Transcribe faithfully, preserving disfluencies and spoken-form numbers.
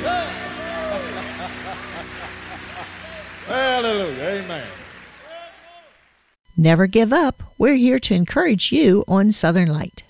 Hallelujah. Amen. Never give up. We're here to encourage you on Southern Light.